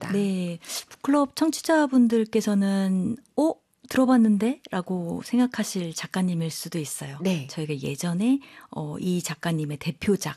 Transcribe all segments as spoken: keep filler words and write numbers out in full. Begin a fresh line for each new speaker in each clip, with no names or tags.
네, 북클럽 청취자분들께서는 어? 들어봤는데? 라고 생각하실 작가님일 수도 있어요.
네.
저희가 예전에 어, 이 작가님의 대표작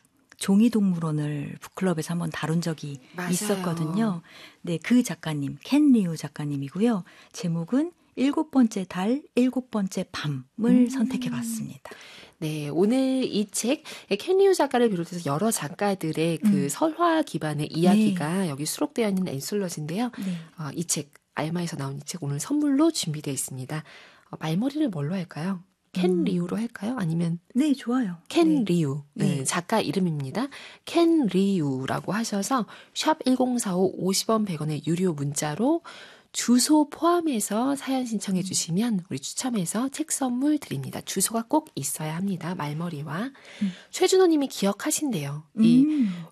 종이동물원을 북클럽에서 한번 다룬 적이
맞아요.
있었거든요. 네, 그 작가님 켄 리우 작가님이고요. 제목은 일곱 번째 달, 일곱 번째 밤을
음.
선택해봤습니다.
네, 오늘 이 책, 켄 리우 작가를 비롯해서 여러 작가들의 그
음.
설화 기반의 이야기가 여기 수록되어 있는 엔솔러지인데요.
네.
어, 이 책, 알마에서 나온 이 책 오늘 선물로 준비되어 있습니다. 어, 말머리를 뭘로 할까요? 켄
음.
리우로 할까요? 아니면
네, 좋아요.
켄
네.
리우, 네.
네.
작가 이름입니다. 켄 리우라고 하셔서 샵 일공사오 오십 원 백 원의 유료 문자로 주소 포함해서 사연 신청해 주시면 우리 추첨해서 책 선물 드립니다. 주소가 꼭 있어야 합니다. 말머리와.
음.
최준호 님이 기억하신대요.
음.
이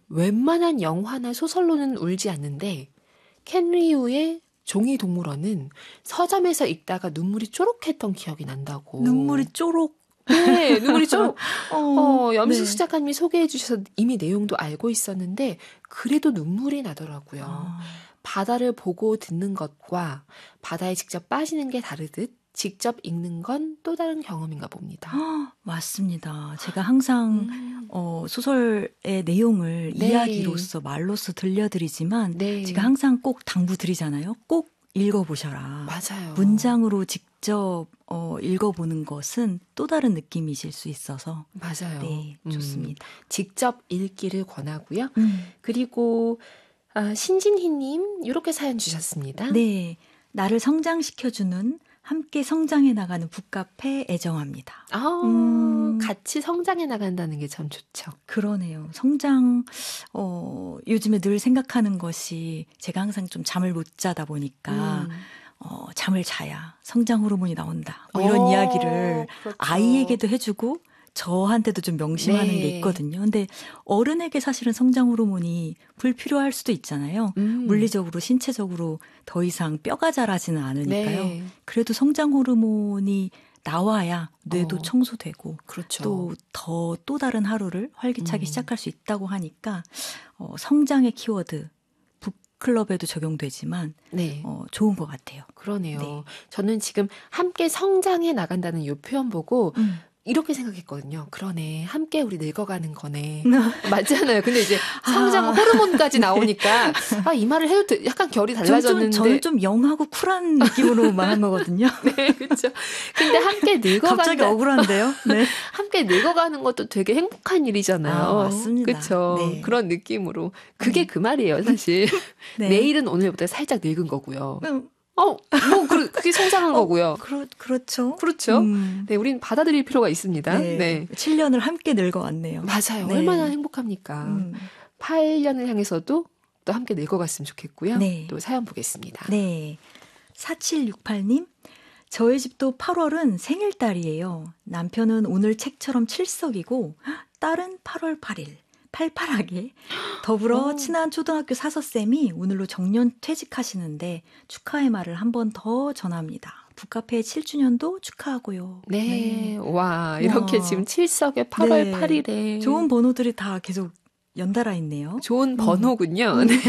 웬만한 영화나 소설로는 울지 않는데 켄 리우의 종이동물원은 서점에서 읽다가 눈물이 쪼록했던 기억이 난다고.
눈물이 쪼록.
네, 눈물이 쪼록.
어,
어, 염수수
네.
작가님이 소개해 주셔서 이미 내용도 알고 있었는데 그래도 눈물이 나더라고요.
아.
바다를 보고 듣는 것과 바다에 직접 빠지는 게 다르듯 직접 읽는 건 또 다른 경험인가 봅니다.
아, 맞습니다. 제가 항상
음.
어, 소설의 내용을
네.
이야기로서 말로서 들려드리지만
네.
제가 항상 꼭 당부드리잖아요. 꼭 읽어보셔라.
맞아요.
문장으로 직접 어, 읽어보는 것은 또 다른 느낌이실 수 있어서
맞아요.
네, 좋습니다.
음, 직접 읽기를 권하고요.
음.
그리고 아, 신진희님 이렇게 사연 주셨습니다.
네, 나를 성장시켜주는 함께 성장해 나가는 북카페 애정합니다.
아,
음.
같이 성장해 나간다는 게 참 좋죠.
그러네요. 성장, 어, 요즘에 늘 생각하는 것이 제가 항상 좀 잠을 못 자다 보니까,
음.
어, 잠을 자야 성장 호르몬이 나온다. 뭐 이런
어,
이야기를
그렇죠.
아이에게도 해주고 저한테도 좀 명심하는
네.
게 있거든요. 근데 어른에게 사실은 성장 호르몬이 불필요할 수도 있잖아요.
음.
물리적으로, 신체적으로 더 이상 뼈가 자라지는 않으니까요.
네.
그래도 성장 호르몬이 나와야 뇌도
어.
청소되고
그렇죠.
또 더 또 다른 하루를 활기차게
음.
시작할 수 있다고 하니까 어, 성장의 키워드 북클럽에도 적용되지만
네.
어, 좋은 것 같아요.
그러네요.
네.
저는 지금 함께 성장해 나간다는 이 표현 보고
음.
이렇게 생각했거든요. 그러네. 함께 우리 늙어가는 거네. 맞잖아요. 근데 이제 성장
아.
호르몬까지 나오니까 아, 이 말을 해도 돼. 약간 결이 달라졌는데.
좀, 저는 좀 영하고 쿨한 느낌으로 말한 거거든요.
네, 그렇죠. 근데 함께 늙어간다.
갑자기 억울한데요. 네.
함께 늙어가는 것도 되게 행복한 일이잖아요.
아, 맞습니다.
그렇죠.
네.
그런 느낌으로. 그게
네.
그 말이에요, 사실.
네.
내일은 오늘보다 살짝 늙은 거고요.
음,
어, 뭐 그, 그게 성장한
어,
거고요.
그렇, 그렇죠.
그렇죠.
음.
네, 우린 받아들일 필요가 있습니다.
네.
네.
칠 년을 함께 늙어왔네요.
맞아요.
네.
얼마나 행복합니까.
음.
팔 년을 향해서도 또 함께 늙어갔으면 좋겠고요.
네.
또 사연 보겠습니다.
네. 사칠육팔 님. 저희 집도 팔월은 생일달이에요. 남편은 오늘 책처럼 칠석이고 딸은 팔월 팔일. 팔팔하게. 더불어
오.
친한 초등학교 사서쌤이 오늘로 정년 퇴직하시는데 축하의 말을 한 번 더 전합니다. 북카페 칠 주년도 축하하고요.
네. 와, 이렇게
와.
지금 칠석에 팔월
네.
팔일에.
좋은 번호들이 다 계속 연달아 있네요.
좋은 번호군요. 네.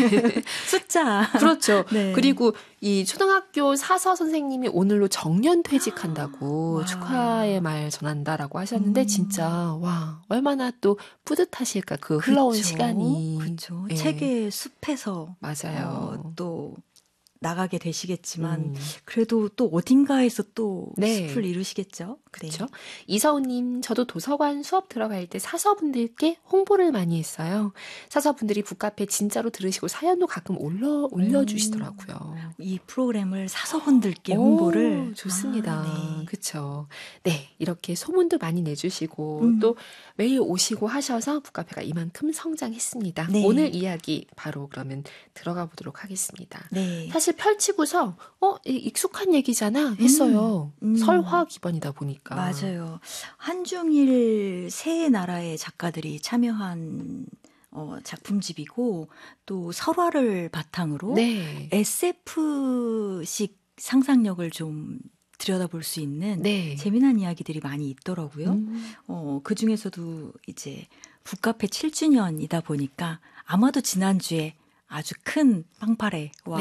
숫자.
그렇죠.
네.
그리고 이 초등학교 사서 선생님이 오늘로 정년 퇴직한다고
와.
축하의 말 전한다라고 하셨는데
음.
진짜 와 얼마나 또 뿌듯하실까 그 흘러온
그쵸.
시간이.
그렇죠.
예.
책의 숲에서
맞아요.
어, 또 나가게 되시겠지만
음.
그래도 또 어딘가에서 또
네.
숲을 이루시겠죠.
그렇죠. 이서우님, 저도 도서관 수업 들어갈 때 사서분들께 홍보를 많이 했어요. 사서분들이 북카페 진짜로 들으시고 사연도 가끔 올려 올려주시더라고요.
이 프로그램을 사서분들께
오,
홍보를
좋습니다.
아, 네.
그렇죠. 네, 이렇게 소문도 많이 내주시고
음.
또 매일 오시고 하셔서 북카페가 이만큼 성장했습니다.
네.
오늘 이야기 바로 그러면 들어가 보도록 하겠습니다.
네.
사실 펼치고서 어 이 익숙한 얘기잖아 했어요.
음, 음.
설화 기반이다 보니까.
맞아요. 한중일 세 나라의 작가들이 참여한 어, 작품집이고 또 설화를 바탕으로
네.
에스에프식 상상력을 좀 들여다볼 수 있는
네.
재미난 이야기들이 많이 있더라고요.
음.
어, 그 중에서도 이제 북카페 칠 주년이다 보니까 아마도 지난주에 아주 큰 빵파레와